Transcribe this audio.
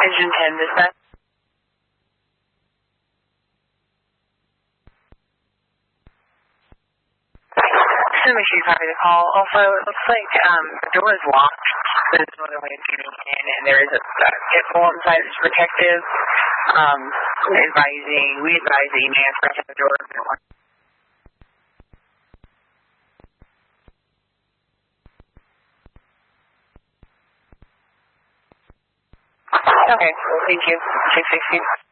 Engine 10, dispatch. Just to make sure you copy the call. Also, it looks like the door is locked. There's no other way of getting in, and there is a pit bull inside that's protective. We advise that you may have to press the door if you don't want. Okay, well, thank you. 660.